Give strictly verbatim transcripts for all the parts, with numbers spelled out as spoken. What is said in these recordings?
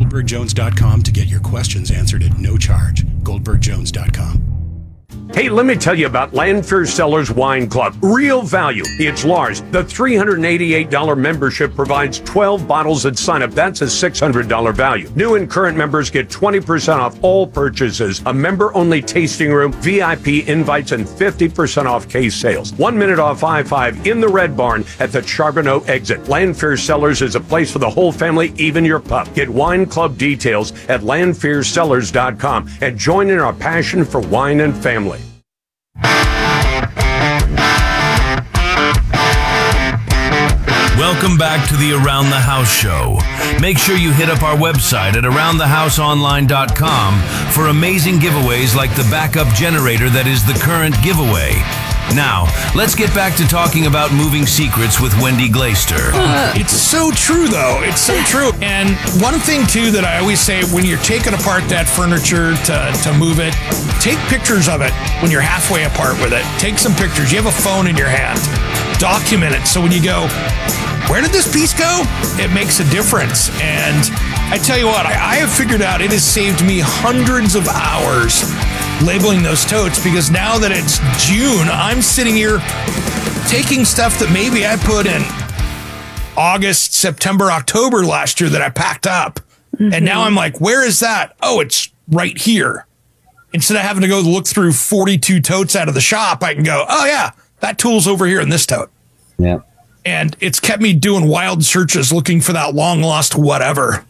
Goldberg Jones dot com to get your questions answered at no charge. Goldberg Jones dot com. Hey, let me tell you about Lanfear Cellars Wine Club. Real value. It's Lars. The three hundred eighty-eight dollars membership provides twelve bottles at sign-up. That's a six hundred dollars value. New and current members get twenty percent off all purchases, a member-only tasting room, V I P invites, and fifty percent off case sales. One minute off I five in the Red Barn at the Charbonneau exit. Lanfear Cellars is a place for the whole family, even your pup. Get wine club details at Lanfear Cellars dot com and join in our passion for wine and family. Welcome back to the Around the House show. Make sure you hit up our website at around the house online dot com for amazing giveaways like the backup generator that is the current giveaway. Now, let's get back to talking about moving secrets with Wendy Glaister. Uh, it's so true, though. It's so true. And one thing, too, that I always say when you're taking apart that furniture to, to move it, take pictures of it when you're halfway apart with it. Take some pictures. You have a phone in your hand. Document it. So when you go, where did this piece go? It makes a difference. And I tell you what, I, I have figured out it has saved me hundreds of hours labeling those totes, because now that it's June, I'm sitting here taking stuff that maybe I put in August, September, October last year that I packed up. Mm-hmm. And now I'm like, where is that? Oh, it's right here. Instead of having to go look through forty-two totes out of the shop, I can go, oh yeah, that tool's over here in this tote. Yeah. And it's kept me doing wild searches looking for that long lost whatever.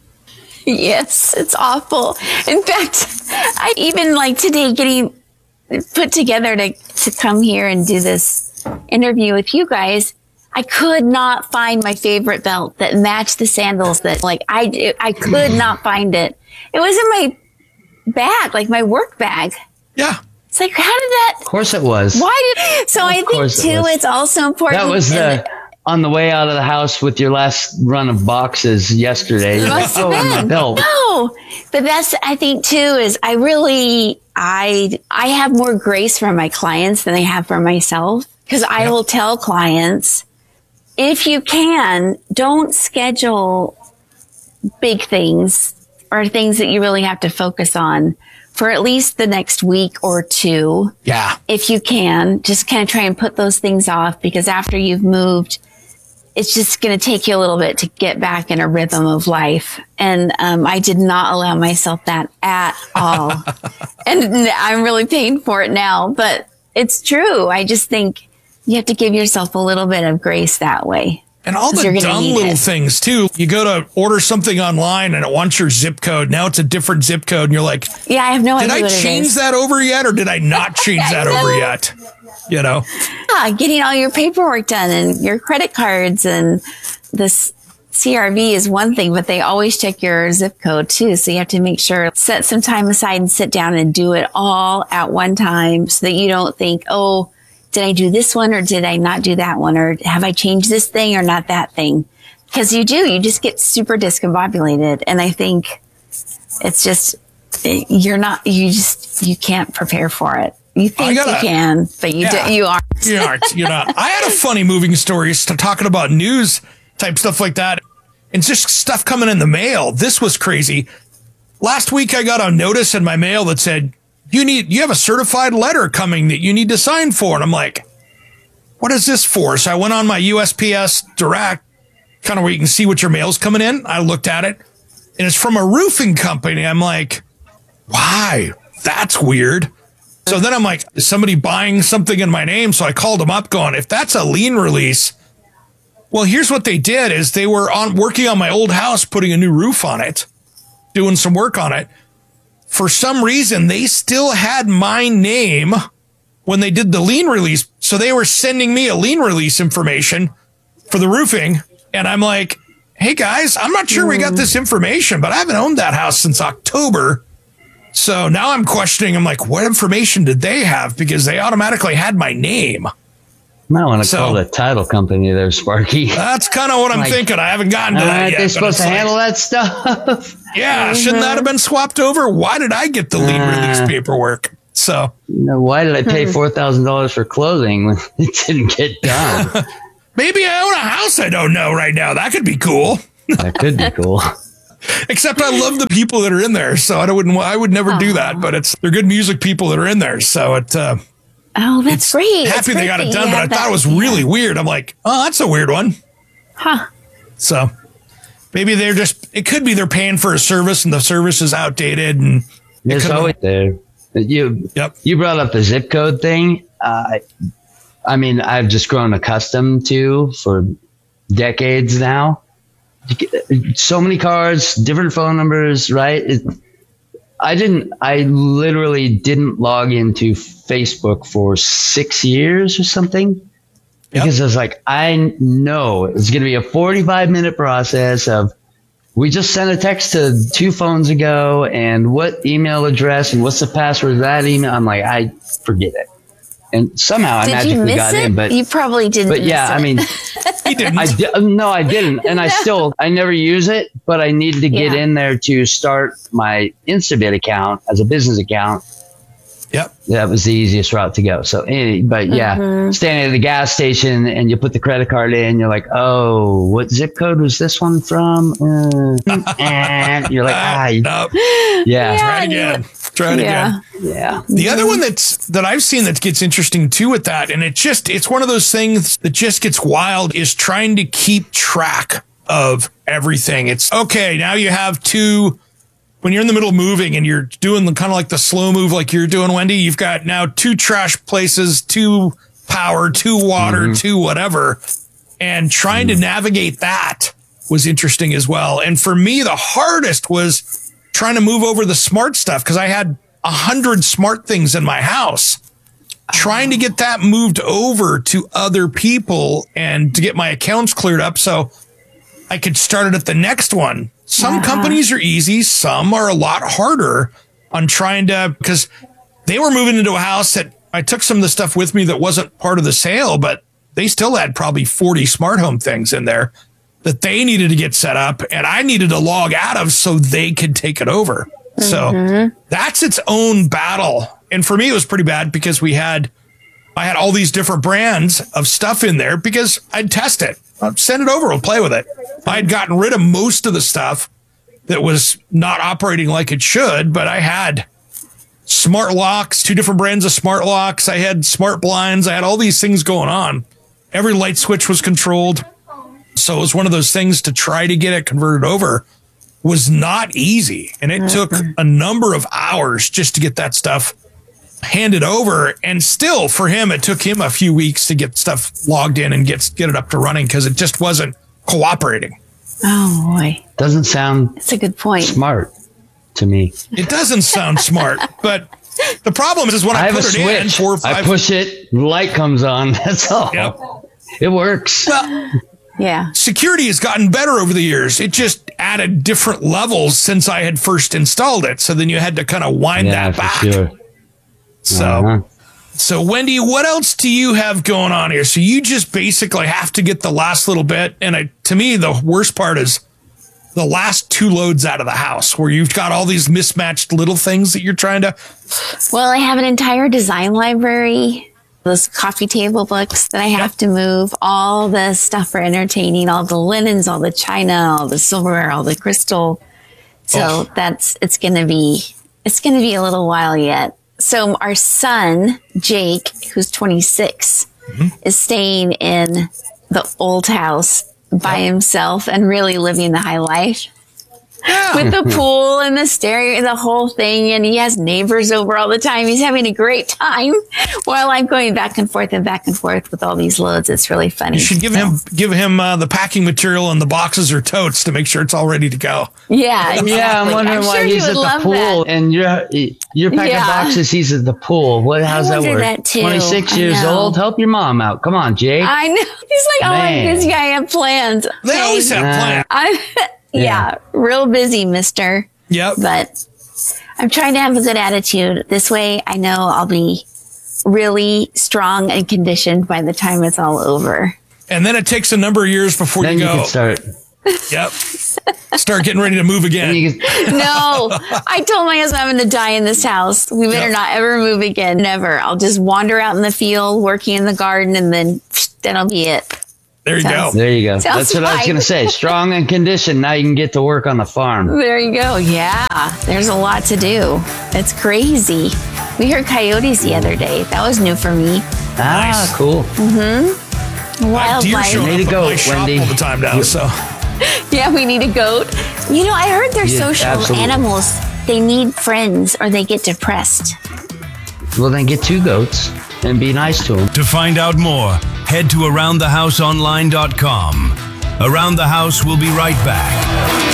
Yes, it's awful. In fact, I even like today getting put together to, to come here and do this interview with you guys. I could not find my favorite belt that matched the sandals that like I, I could not find it. It was in my bag, like my work bag. Yeah. It's like, how did that? Of course it was. Why did, so of I think too, it it's also important. That was the, on the way out of the house with your last run of boxes yesterday. It must have been. Belt. No, but that's, I think too, is I really, I, I have more grace for my clients than I have for myself, because I yep. will tell clients, if you can, don't schedule big things or things that you really have to focus on for at least the next week or two. Yeah. If you can, just kind of try and put those things off, because after you've moved, it's just going to take you a little bit to get back in a rhythm of life. And um, I did not allow myself that at all. And I'm really paying for it now, but it's true. I just think you have to give yourself a little bit of grace that way. And all the dumb little it. things, too. You go to order something online and it wants your zip code. Now it's a different zip code. And you're like, yeah, I have no did idea. Did I change that over yet, or did I not change that over yet? You know? Yeah, getting all your paperwork done and your credit cards and this C R V is one thing, but they always check your zip code too. So you have to make sure, set some time aside and sit down and do it all at one time so that you don't think, oh, did I do this one or did I not do that one? Or have I changed this thing or not that thing? Because you do, you just get super discombobulated. And I think it's just, you're not, you just, you can't prepare for it. You think gotta, you can, but you yeah, do, you aren't. You aren't. You're not. I had a funny moving story talking about news type stuff like that. And just stuff coming in the mail. This was crazy. Last week I got a notice in my mail that said, you need, you have a certified letter coming that you need to sign for. And I'm like, what is this for? So I went on my U S P S Direct, kind of where you can see what your mail's coming in. I looked at it and it's from a roofing company. I'm like, why? That's weird. So then I'm like, is somebody buying something in my name? So I called them up going, if that's a lien release, well, here's what they did is they were on working on my old house, putting a new roof on it, doing some work on it. For some reason, they still had my name when they did the lien release. So they were sending me a lien release information for the roofing. And I'm like, hey guys, I'm not sure we got this information, but I haven't owned that house since October. So now I'm questioning, I'm like, what information did they have? Because they automatically had my name. Might want to so, call the title company there, Sparky. That's kind of what I'm like, thinking. I haven't gotten to that aren't yet. They supposed to like, handle that stuff? Yeah, mm-hmm. Shouldn't that have been swapped over? Why did I get the lien uh, release paperwork? So, you know, why did I pay four thousand dollars for clothing when it didn't get done? Maybe I own a house I don't know right now. That could be cool. That could be cool. Except I love the people that are in there, so I wouldn't. I would never do that. But it's they're good music people that are in there, so it. Uh, oh, that's great. Happy it's they great got it that done, you but I have thought that. it was Yeah. really weird. I'm like, oh, that's a weird one. Huh. So maybe they're just. It could be they're paying for a service and the service is outdated, and it It's could've- always there. You Yep. you brought up the zip code thing. Uh, I mean, I've just grown accustomed to for decades now. So many cards, different phone numbers, right? It, I didn't. I literally didn't log into Facebook for six years or something because I was like, I know it's going to be a forty-five minute process of. We just sent a text to two phones ago, and what email address and what's the password of that email? I'm like, I forget it. And somehow I Did you magically miss got it? in, but you probably didn't. but yeah, miss I it. mean, He didn't. I di- no, I didn't, and I still I never use it, but I needed to get Yeah. in there to start my Instabit account as a business account. Yep. That was the easiest route to go. So, any, but yeah, Mm-hmm. standing at the gas station and you put the credit card in, you're like, oh, what zip code was this one from? Uh, and you're like, ah, Nope. yeah, Try it again. Try it yeah. again. yeah. The other one that's that I've seen that gets interesting too with that, and it just it's one of those things that just gets wild, is trying to keep track of everything. It's okay, now you have two when you're in the middle of moving and you're doing the kind of like the slow move like you're doing, Wendy, you've got now two trash places, two power, two water, two whatever. And trying to navigate that was interesting as well. And for me, the hardest was trying to move over the smart stuff because I had a hundred smart things in my house. Trying to get that moved over to other people and to get my accounts cleared up so I could start it at the next one. Some Uh-huh. companies are easy. Some are a lot harder on trying to, because they were moving into a house that I took some of the stuff with me that wasn't part of the sale, but they still had probably forty smart home things in there that they needed to get set up and I needed to log out of so they could take it over. So that's its own battle. And for me, it was pretty bad because we had, I had all these different brands of stuff in there because I'd test it. I'd send it over. We'll play with it. I had gotten rid of most of the stuff that was not operating like it should, but I had smart locks, two different brands of smart locks. I had smart blinds. I had all these things going on. Every light switch was controlled. So it was one of those things to try to get it converted over was not easy. And it took a number of hours just to get that stuff handed over. And still for him, it took him a few weeks to get stuff logged in and get, get it up to running because it just wasn't cooperating. Oh boy, Doesn't sound that's a good point. smart to me. It doesn't sound smart, but the problem is when I, I have a put it in switch. four or I five. push it, light comes on. That's all. Yep. It works. Yeah. Security has gotten better over the years. It just added different levels since I had first installed it. So then you had to kind of wind yeah, that for back. sure. So, Uh-huh. so Wendy, what else do you have going on here? So you just basically have to get the last little bit. And I, to me, the worst part is the last two loads out of the house where you've got all these mismatched little things that you're trying to. Well, I have an entire design library, those coffee table books that I have to move, all the stuff for entertaining, all the linens, all the china, all the silverware, all the crystal. So Oh. that's, it's going to be, it's going to be a little while yet. So our son, Jake, who's twenty-six, is staying in the old house by himself and really living the high life. With the pool and the stereo and the whole thing. And he has neighbors over all the time. He's having a great time while I'm going back and forth and back and forth with all these loads. It's really funny. You should give So, him give him uh, the packing material and the boxes or totes to make sure it's all ready to go. Yeah, exactly. Yeah, I'm wondering I'm why sure he he's would at the love pool that. and you're you're packing Yeah. boxes. He's at the pool. What? How's that wonder work? that too. twenty-six I years know. old. Help your mom out. Come on, Jake. I know. He's like, oh, I'm Man. busy. I have plans. They Okay. always have Nah. plans. I'm, yeah, Yeah. real busy, mister. Yep. But I'm trying to have a good attitude. This way, I know I'll be really strong and conditioned by the time it's all over. And then it takes a number of years before then you you go. can start. Yep. Start getting ready to move again. Then you can, No, I told my husband I'm going to die in this house. We better Yep. not ever move again. Never. I'll just wander out in the field, working in the garden, and then psh, that'll be it. There you Sounds- go. There you go. Sounds That's what I was fine. going to say. Strong and conditioned. Now you can get to work on the farm. There you go. Yeah, there's a lot to do. It's crazy. We heard coyotes the other day. That was new for me. Ah, Nice. cool. I have deer Wildlife. showing Way to up go, at my shop Wendy. all the time now. So Yeah, we need a goat. You know, I heard they're Yeah, social absolutely. animals. They need friends or they get depressed. Well, then get two goats and be nice to them. To find out more, head to around the house online dot com. Around the House will be right back.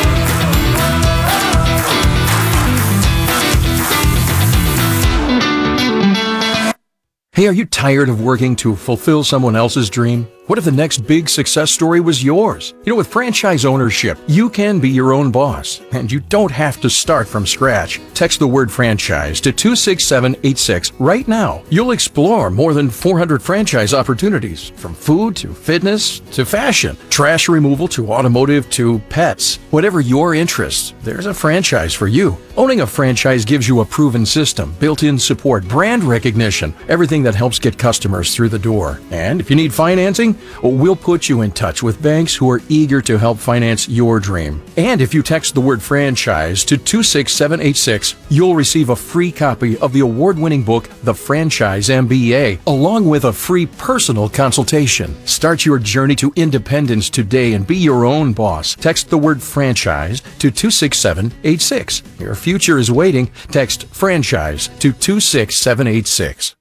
Hey, are you tired of working to fulfill someone else's dream? What if the next big success story was yours? You know, with franchise ownership, you can be your own boss, and you don't have to start from scratch. Text the word franchise to two six seven eight six right now. You'll explore more than four hundred franchise opportunities, from food to fitness to fashion, trash removal to automotive to pets. Whatever your interests, there's a franchise for you. Owning a franchise gives you a proven system, built-in support, brand recognition, everything that helps get customers through the door. And if you need financing, we'll put you in touch with banks who are eager to help finance your dream. And if you text the word franchise to two six seven eight six, you'll receive a free copy of the award-winning book, The Franchise M B A, along with a free personal consultation. Start your journey to independence today and be your own boss. Text the word franchise to two six seven eight six. Your future is waiting. Text franchise to two six seven eight six.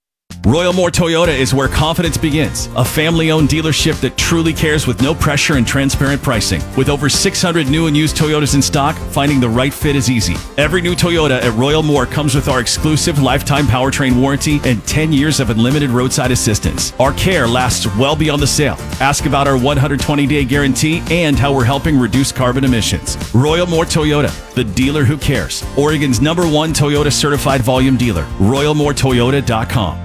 Royal Moore Toyota is where confidence begins. A family-owned dealership that truly cares with no pressure and transparent pricing. With over six hundred new and used Toyotas in stock, finding the right fit is easy. Every new Toyota at Royal Moore comes with our exclusive lifetime powertrain warranty and ten years of unlimited roadside assistance. Our care lasts well beyond the sale. Ask about our one hundred twenty day guarantee and how we're helping reduce carbon emissions. Royal Moore Toyota, the dealer who cares. Oregon's number one Toyota certified volume dealer. royal moore toyota dot com.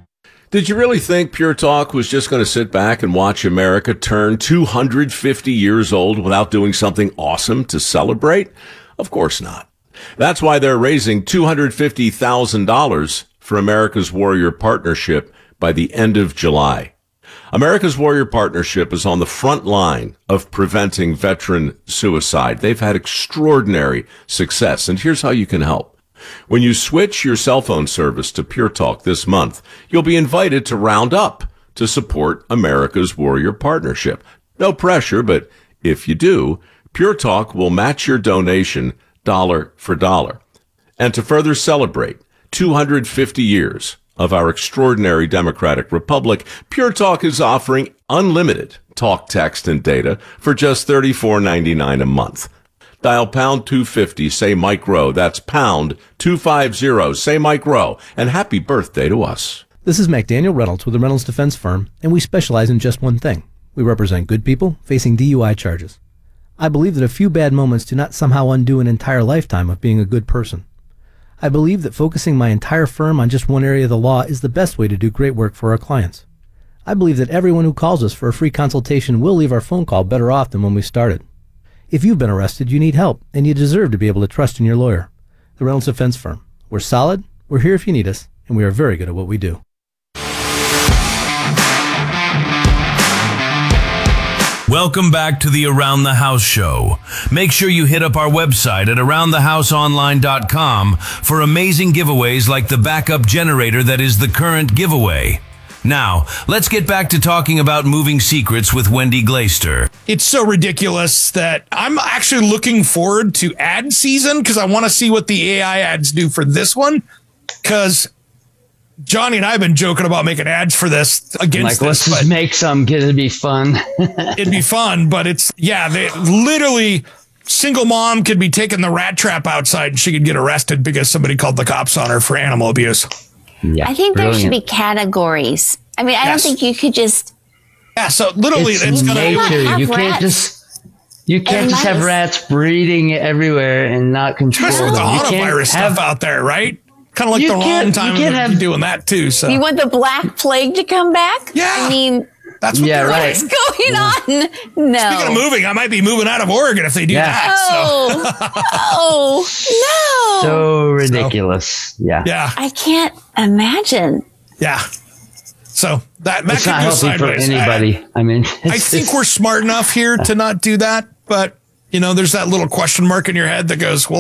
Did you really think Pure Talk was just going to sit back and watch America turn two hundred fifty years old without doing something awesome to celebrate? Of course not. That's why they're raising two hundred fifty thousand dollars for America's Warrior Partnership by the end of July. America's Warrior Partnership is on the front line of preventing veteran suicide. They've had extraordinary success, and here's how you can help. When you switch your cell phone service to Pure Talk this month, you'll be invited to round up to support America's Warrior Partnership. No pressure, but if you do, Pure Talk will match your donation dollar for dollar. And to further celebrate two hundred fifty years of our extraordinary democratic republic, Pure Talk is offering unlimited talk, text, and data for just thirty-four ninety-nine a month. Dial pound two fifty, say Mike Rowe. That's pound two fifty, say Mike Rowe. And happy birthday to us. This is McDaniel Reynolds with the Reynolds Defense Firm, and we specialize in just one thing. We represent good people facing D U I charges. I believe that a few bad moments do not somehow undo an entire lifetime of being a good person. I believe that focusing my entire firm on just one area of the law is the best way to do great work for our clients. I believe that everyone who calls us for a free consultation will leave our phone call better off than when we started. If you've been arrested, you need help, and you deserve to be able to trust in your lawyer. The Reynolds Defense Firm. We're solid, we're here if you need us, and we are very good at what we do. Welcome back to the Around the House show. Make sure you hit up our website at around the house online dot com for amazing giveaways like the backup generator that is the current giveaway. Now, let's get back to talking about moving secrets with Wendy Glaister. it's so ridiculous that I'm actually looking forward to ad season because I want to see what the A I ads do for this one. Because Johnny and I have been joking about making ads for this against like, let's this. just make some because it'd be fun. It'd be fun, but it's, yeah, they literally, single mom could be taking the rat trap outside and she could get arrested because somebody called the cops on her for animal abuse. Yeah, I think there brilliant. should be categories. I mean, I Yes. don't think you could just. Yeah, so literally, It's, it's, gonna nature. have You can't rats just you can't and just have mice. rats breeding everywhere and not control especially with the them. You can't autovirus have- stuff out there, right? Kind of like You the wrong can't- time you can't to have- be doing that too. So You want the Black Plague to come back? Yeah. I mean, that's what Yeah, they're right. what's going on? No. Speaking of moving, I might be moving out of Oregon if they do Yeah. that. So. Oh, oh, no. So ridiculous. Yeah. Yeah, I can't imagine. yeah. So that, that It's could not go healthy sideways. for anybody. I, I mean, I think we're smart enough here to not do that, but you know, there's that little question mark in your head that goes, well,